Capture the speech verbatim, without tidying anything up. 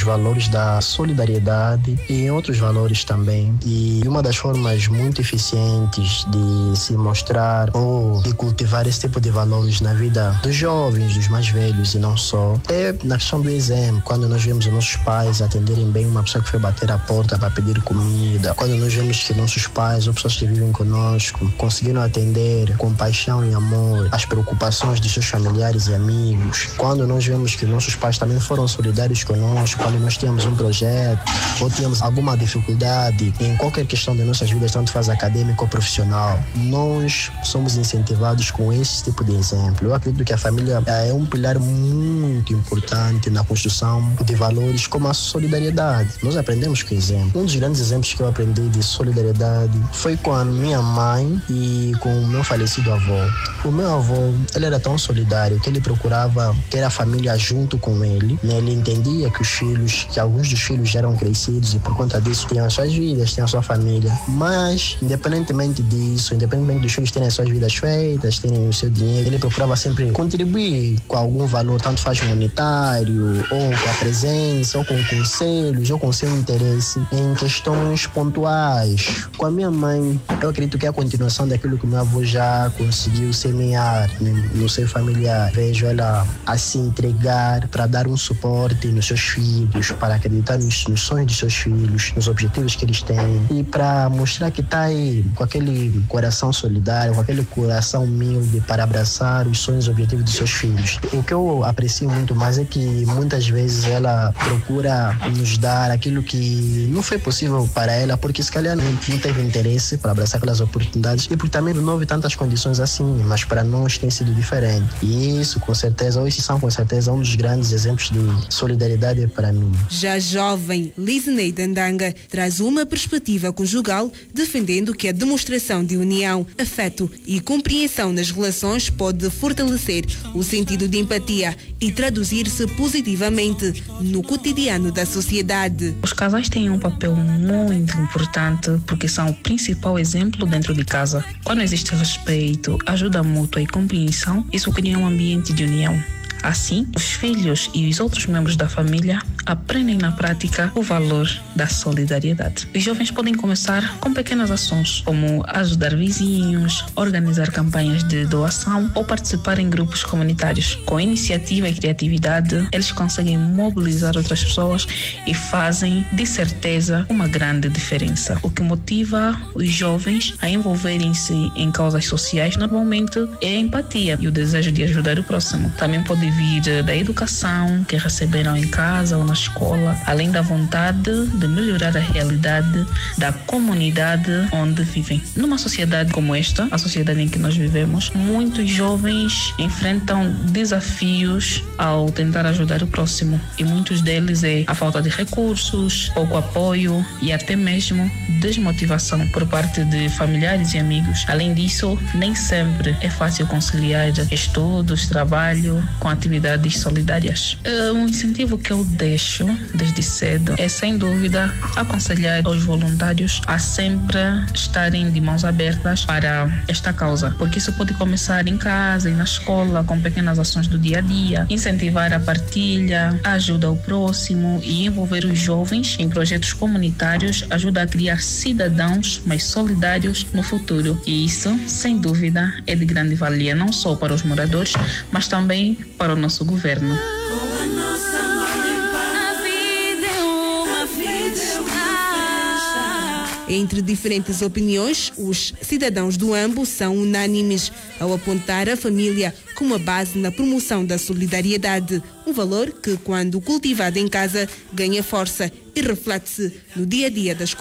os valores da solidariedade e outros valores também. E uma das formas muito eficientes de se mostrar ou de cultivar esse tipo de valores na vida dos jovens, dos mais velhos e não só, é na questão do exemplo. Quando nós vemos os nossos pais atenderem bem uma pessoa que foi bater a porta para pedir comida, quando nós vemos que nossos pais ou pessoas que vivem conosco conseguiram atender com paixão e amor as preocupações de seus familiares e amigos, quando nós vemos que nossos pais também foram solidários conosco, quando nós tínhamos um projeto ou tínhamos alguma dificuldade em qualquer questão de nossas vidas, tanto faz acadêmico ou profissional, nós somos incentivados com esse tipo de exemplo. Eu acredito que a família é um pilar muito importante na construção de valores como a solidariedade. Nós aprendemos com exemplo. Um dos grandes exemplos que eu aprendi de solidariedade foi com a minha mãe e com o meu falecido avô. O meu avô, ele era tão solidário que ele procurava ter a família junto com ele, né? Ele entendia que os filhos, que alguns dos filhos já eram crescidos e por conta disso tinham as suas vidas, tinham a sua família. Mas, independentemente disso, independentemente dos filhos terem as suas vidas feitas, terem o seu dinheiro, ele procurava sempre contribuir com algum valor, tanto faz monetário, ou com a presença, ou com conselhos, ou com seu interesse em questões pontuais. Com a minha mãe, eu acredito que é a continuação daquilo que o meu avô já conseguiu semear no seu familiar. Vejo ela a se entregar para dar um suporte nos seus filhos, para acreditar nos, nos sonhos de seus filhos, nos objetivos que eles têm e para mostrar que está aí com aquele coração solidário, com aquele coração humilde para abraçar os sonhos e objetivos de seus filhos. O que eu aprecio muito mais é que muitas vezes ela procura nos dar aquilo que não foi possível para ela, porque se calhar não, não teve interesse para abraçar aquelas oportunidades e porque também não houve tantas condições assim, mas para nós tem sido diferente. E isso, com certeza, ou esses são com certeza um dos grandes exemplos de solidariedade para mim. Já a jovem Liznei Dandanga traz uma perspectiva conjugal, defendendo que a demonstração de união, afeto e compreensão nas relações pode fortalecer o sentido de empatia e traduzir-se positivamente no cotidiano da sociedade. Os casais têm um papel muito importante porque são o principal exemplo dentro de casa. Quando existe respeito, ajuda mútua e compreensão, isso cria um ambiente de união. Assim, os filhos e os outros membros da família aprendem na prática o valor da solidariedade. Os jovens podem começar com pequenas ações, como ajudar vizinhos, organizar campanhas de doação ou participar em grupos comunitários. Com iniciativa e criatividade, eles conseguem mobilizar outras pessoas e fazem, de certeza, uma grande diferença. O que motiva os jovens a envolverem-se em causas sociais normalmente é a empatia e o desejo de ajudar o próximo. Também pode vir da educação que receberam em casa ou na escola, além da vontade de melhorar a realidade da comunidade onde vivem. Numa sociedade como esta, a sociedade em que nós vivemos, muitos jovens enfrentam desafios ao tentar ajudar o próximo e muitos deles é a falta de recursos, pouco apoio e até mesmo desmotivação por parte de familiares e amigos. Além disso, nem sempre é fácil conciliar estudos, trabalho com atividades solidárias. Um incentivo que eu deixo desde cedo é, sem dúvida, aconselhar os voluntários a sempre estarem de mãos abertas para esta causa, porque isso pode começar em casa e na escola, com pequenas ações do dia a dia, incentivar a partilha, a ajuda ao próximo e envolver os jovens em projetos comunitários ajuda a criar cidadãos mais solidários no futuro. E isso, sem dúvida, é de grande valia, não só para os moradores, mas também para o nosso governo. Entre diferentes opiniões, os cidadãos do Ambo são unânimes ao apontar a família como a base na promoção da solidariedade, um valor que, quando cultivado em casa, ganha força e reflete-se no dia a dia das comunidades.